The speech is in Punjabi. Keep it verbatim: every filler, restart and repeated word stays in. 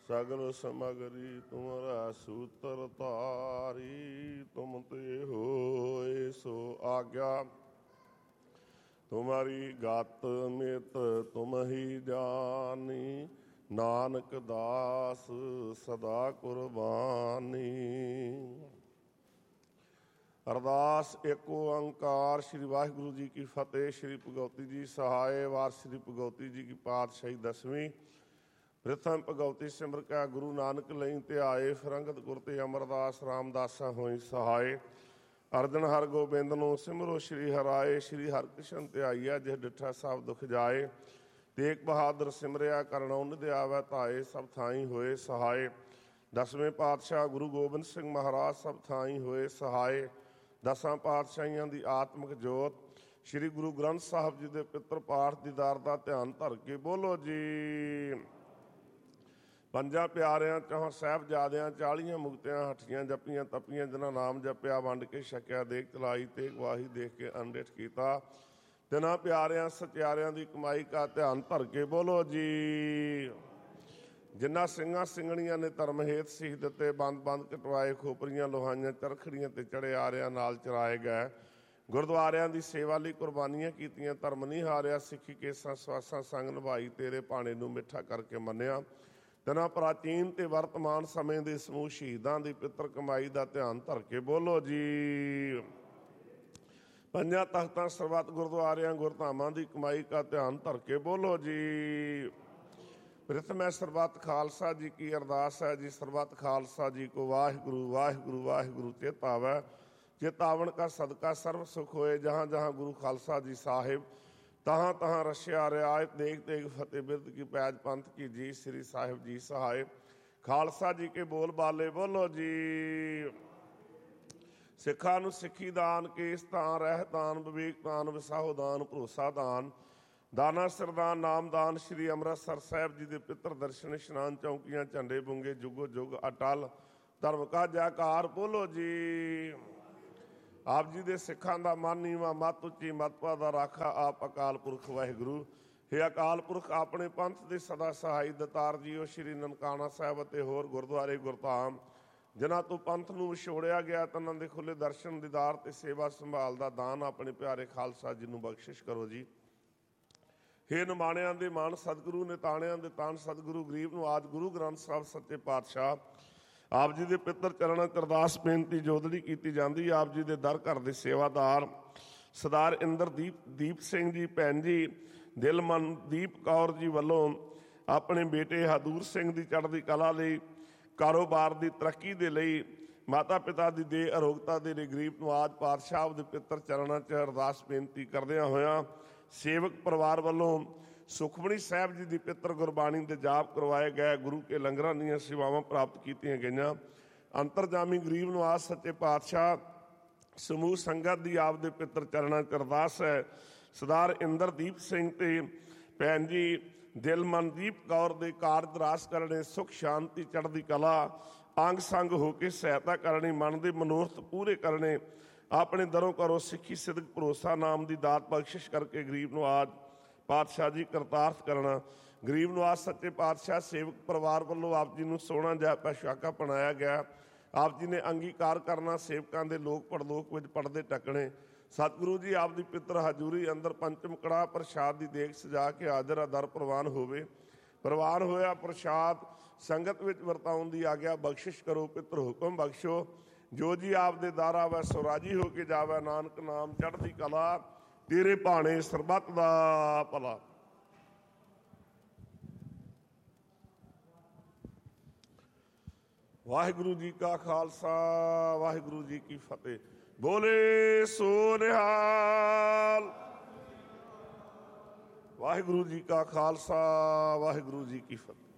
सगल समगरी तुम्हारा सूत्र तारी, तुम ते होए सो आज्ञा। तुम्हारी गत मित तुम ही जानी, नानक दास सदा कुर्बानी। अरदास एक ओंकार। श्री वाहिगुरु जी की फतेह। श्री भगवती जी सहाय। वार श्री भगवती जी की पातशाही दसवीं। प्रथम भगवती सिमर कै गुरु नानक लई ध्याए, फिर अंगद गुर ते अमरदास रामदासा होई सहाय। अर्जन हर गोबिंद नो सिमरो श्री हराए, श्री हरकृष्ण ध्याईया जिस डिठा सब दुख जाए। तेग बहादुर सिमरिया करनौ निधि आवै धाए, सब थाई होए सहाय। दसवें पातशाह गुरु गोबिंद सिंह महाराज सब थाई होए सहाय। दसां पातशाहियां दी आत्मक जोत श्री गुरु ग्रंथ साहब जी दे पितर पाठ दीदार दा ध्यान धर के बोलो जी। ਪੰਜਾਂ ਪਿਆਰਿਆਂ ਚੌਹਾਂ ਸਾਹਿਬਜ਼ਾਦਿਆਂ ਚਾਲੀਆਂ ਮੁਕਤਿਆਂ ਹੱਠੀਆਂ ਜੱਪੀਆਂ ਤਪੀਆਂ ਜਿਨ੍ਹਾਂ ਨਾਮ ਜਪਿਆ ਵੰਡ ਕੇ ਛਕਿਆ ਦੇਖ ਚਲਾਈ ਤੇ ਗਵਾਹੀ ਦੇਖ ਕੇ ਅਨਡਿਠ ਕੀਤਾ। ਤਿੰਨਾਂ ਪਿਆਰਿਆਂ ਸਚਿਆਰਿਆਂ ਦੀ ਕਮਾਈ ਕਾ ਧਿਆਨ ਧਰ ਕੇ ਬੋਲੋ ਜੀ। ਜਿਨ੍ਹਾਂ ਸਿੰਘਾਂ ਸਿੰਘਣੀਆਂ ਨੇ ਧਰਮ ਹੇਤ ਸੀਖ ਦਿੱਤੇ, ਬੰਦ ਬੰਦ ਕਟਵਾਏ, ਖੋਪਰੀਆਂ ਲੋਹਾਈਆਂ ਚਰਖੜੀਆਂ ਤੇ ਚੜੇ ਆਰਿਆਂ ਨਾਲ ਚਰਾਏ ਗਏ। ਗੁਰਦੁਆਰਿਆਂ ਦੀ ਸੇਵਾ ਲਈ ਕੁਰਬਾਨੀਆਂ ਕੀਤੀਆਂ, ਧਰਮ ਨਹੀਂ ਹਾਰਿਆ, ਸਿੱਖੀ ਕੇਸਾਂ ਸਵਾਸਾਂ ਸੰਗ ਨਿਭਾਈ, ਤੇਰੇ ਭਾਣੇ ਨੂੰ ਮਿੱਠਾ ਕਰਕੇ ਮੰਨਿਆ। ਤਿੰਨਾਂ ਪ੍ਰਾਚੀਨ ਤੇ ਵਰਤਮਾਨ ਸਮੇਂ ਦੇ ਸਮੂਹ ਸ਼ਹੀਦਾਂ ਦੀ ਪਿੱਤਰ ਕਮਾਈ ਦਾ ਧਿਆਨ ਧਰ ਕੇ ਬੋਲੋ ਜੀ। ਪੰਜਾਂ ਤਖਤਾਂ ਸਰਬੱਤ ਗੁਰਦੁਆਰਿਆਂ ਗੁਰਧਾਮਾਂ ਦੀ ਕਮਾਈ ਦਾ ਧਿਆਨ ਧਰ ਕੇ ਬੋਲੋ ਜੀ। ਪ੍ਰਥਮੈ ਸਰਬੱਤ ਖਾਲਸਾ ਜੀ ਕੀ ਅਰਦਾਸ ਹੈ ਜੀ। ਸਰਬੱਤ ਖਾਲਸਾ ਜੀ ਕੋ ਵਾਹਿਗੁਰੂ ਵਾਹਿਗੁਰੂ ਵਾਹਿਗੁਰੂ ਚੇਤਾਵੈ। ਚੇਤਾਵਨ ਕਾ ਸਦਕਾ ਸਰਬ ਸੁਖ ਹੋਏ। ਜਹਾਂ ਜਹਾਂ ਗੁਰੂ ਖਾਲਸਾ ਜੀ ਸਾਹਿਬ, तहाँ तहाँ रशिया रियायत देख देख फतेह बिरद की पैज पंथ की जी। श्री साहिब जी सहाय। खालसा जी के बोल बाले बोलो जी। सिखा नूं सिखी दान, केस दान, रहत दान, विवेक दान, विसाहो दान, भरोसा दान, दाना सरदान, नाम दान। श्री अमृतसर साहिब जी के पितर दर्शन इशनान चौंकियां झंडे बुंगे जुगो जुग अटल। धर्म का जयकार बोलो जी। ਆਪ ਜੀ ਦੇ ਸਿੱਖਾਂ ਦਾ ਮਨ ਨੀਵਾਂ, ਮੱਤ ਉੱਚੀ, ਮੱਤਪਾ ਦਾ ਰਾਖਾ ਆਪ ਅਕਾਲ ਪੁਰਖ ਵਾਹਿਗੁਰੂ। ਹੇ ਅਕਾਲ ਪੁਰਖ ਆਪਣੇ ਪੰਥ ਦੇ ਸਦਾ ਸਹਾਈ ਦਤਾਰ ਜੀਓ। ਸ਼੍ਰੀ ਨਨਕਾਣਾ ਸਾਹਿਬ ਅਤੇ ਹੋਰ ਗੁਰਦੁਆਰੇ ਗੁਰਧਾਮ ਜਿਨ੍ਹਾਂ ਤੋਂ ਪੰਥ ਨੂੰ ਵਿਛੋੜਿਆ ਗਿਆ, ਤਨਾਂ ਦੇ ਖੁੱਲ੍ਹੇ ਦਰਸ਼ਨ ਦੀਦਾਰ ਤੇ ਸੇਵਾ ਸੰਭਾਲ ਦਾ ਦਾਨ ਆਪਣੇ ਪਿਆਰੇ ਖਾਲਸਾ ਜੀ ਨੂੰ ਬਖਸ਼ਿਸ਼ ਕਰੋ ਜੀ। ਹੇ ਨਿਮਾਣਿਆਂ ਦੇ ਮਾਣ ਸਤਿਗੁਰੂ ਨੇ, ਤਾਣਿਆਂ ਦੇ ਤਾਣ ਸਤਿਗੁਰੂ ਗਰੀਬ ਨੂੰ ਆਜ ਗੁਰੂ ਗ੍ਰੰਥ ਸਾਹਿਬ ਸੱਚੇ ਪਾਤਸ਼ਾਹ ਆਪ ਜੀ ਦੇ ਪਿੱਤਰ ਚਰਨਾਂ 'ਚ ਅਰਦਾਸ ਬੇਨਤੀ ਜੋਦੜੀ ਕੀਤੀ ਜਾਂਦੀ। ਆਪ ਜੀ ਦੇ ਦਰ ਘਰ ਦੇ ਸੇਵਾਦਾਰ ਸਰਦਾਰ ਇੰਦਰਦੀਪ ਦੀਪ ਸਿੰਘ ਜੀ, ਭੈਣ ਜੀ ਦਿਲਮਨਦੀਪ ਕੌਰ ਜੀ ਵੱਲੋਂ ਆਪਣੇ ਬੇਟੇ ਹਦੂਰ ਸਿੰਘ ਦੀ ਚੜ੍ਹਦੀ ਕਲਾ ਲਈ, ਕਾਰੋਬਾਰ ਦੀ ਤਰੱਕੀ ਦੇ ਲਈ, ਮਾਤਾ ਪਿਤਾ ਦੀ ਦੇ ਅਰੋਗਤਾ ਦੇ ਲਈ ਗਰੀਬ ਨਵਾਜ਼ ਪਾਤਸ਼ਾਹ ਦੇ ਪਿੱਤਰ ਚਰਨਾਂ 'ਚ ਅਰਦਾਸ ਬੇਨਤੀ ਕਰਦਿਆਂ ਹੋਇਆਂ ਸੇਵਕ ਪਰਿਵਾਰ ਵੱਲੋਂ ਸੁਖਮਣੀ ਸਾਹਿਬ ਜੀ ਦੀ ਪਿੱਤਰ ਗੁਰਬਾਣੀ ਦੇ ਜਾਪ ਕਰਵਾਏ ਗਏ। ਗੁਰੂ ਕੇ ਲੰਗਰਾਂ ਦੀਆਂ ਸੇਵਾਵਾਂ ਪ੍ਰਾਪਤ ਕੀਤੀਆਂ ਗਈਆਂ। ਅੰਤਰਜਾਮੀ ਗਰੀਬ ਨਵਾਜ਼ ਸੱਚੇ ਪਾਤਸ਼ਾਹ ਸਮੂਹ ਸੰਗਤ ਦੀ ਆਪ ਦੇ ਪਿੱਤਰ ਚਰਨਾਂ 'ਚ ਅਰਦਾਸ ਹੈ। ਸਰਦਾਰ ਇੰਦਰਦੀਪ ਸਿੰਘ ਤੇ ਭੈਣ ਜੀ ਦਿਲਮਨਦੀਪ ਕੌਰ ਦੇ ਕਾਰਜ ਰਾਸ ਕਰਨੇ, ਸੁਖ ਸ਼ਾਂਤੀ ਚੜ੍ਹਦੀ ਕਲਾ, ਅੰਗ ਸੰਗ ਹੋ ਕੇ ਸਹਾਇਤਾ ਕਰਨੀ, ਮਨ ਦੇ ਮਨੋਰਥ ਪੂਰੇ ਕਰਨੇ, ਆਪਣੇ ਦਰੋਂ ਕਰੋ ਸਿੱਖੀ ਸਿਦਕ ਭਰੋਸਾ ਨਾਮ ਦੀ ਦਾਤ ਬਖਸ਼ਿਸ਼ ਕਰਕੇ ਗਰੀਬ ਨਵਾਜ਼ ਪਾਤਸ਼ਾਹ ਜੀ ਕਰਤਾਰਥ ਕਰਨਾ। ਗਰੀਬ ਨਵਾਜ਼ ਸੱਚੇ ਪਾਤਸ਼ਾਹ ਸੇਵਕ ਪਰਿਵਾਰ ਵੱਲੋਂ ਆਪ ਜੀ ਨੂੰ ਸੋਹਣਾ ਜਿਹਾ ਪੈਸ਼ਾਕਾ ਬਣਾਇਆ ਗਿਆ। ਆਪ ਜੀ ਨੇ ਅੰਗੀਕਾਰ ਕਰਨਾ, ਸੇਵਕਾਂ ਦੇ ਲੋਕ ਪਰਲੋਕ ਵਿੱਚ ਪੜਦੇ ਟੱਕਣੇ। ਸਤਿਗੁਰੂ ਜੀ ਆਪ ਦੀ ਪਿੱਤਰ ਹਜ਼ੂਰੀ ਅੰਦਰ ਪੰਚਮ ਕੜਾਹ ਪ੍ਰਸ਼ਾਦ ਦੀ ਦੇਗ ਸਜਾ ਕੇ ਹਾਜ਼ਰ ਆ ਦਰ ਪ੍ਰਵਾਨ ਹੋਵੇ। ਪ੍ਰਵਾਨ ਹੋਇਆ ਪ੍ਰਸ਼ਾਦ ਸੰਗਤ ਵਿੱਚ ਵਰਤਾਉਣ ਦੀ ਆਗਿਆ ਬਖਸ਼ਿਸ਼ ਕਰੋ। ਪਿੱਤਰ ਹੁਕਮ ਬਖਸ਼ੋ। ਜੋ ਜੀ ਆਪ ਦੇ ਦਰ ਆਵੈ ਸੋ ਰਾਜੀ ਹੋ ਕੇ ਜਾਵੈ। ਨਾਨਕ ਨਾਮ ਚੜ੍ਹਦੀ ਕਲਾ, ਤੇਰੇ ਭਾਣੇ ਸਰਬੱਤ ਦਾ ਭਲਾ। ਵਾਹਿਗੁਰੂ ਜੀ ਕਾ ਖਾਲਸਾ, ਵਾਹਿਗੁਰੂ ਜੀ ਕੀ ਫਤਿਹ। ਬੋਲੇ ਸੋ ਨਿਹਾਲ। ਵਾਹਿਗੁਰੂ ਜੀ ਕਾ ਖਾਲਸਾ, ਵਾਹਿਗੁਰੂ ਜੀ ਕੀ ਫਤਿਹ।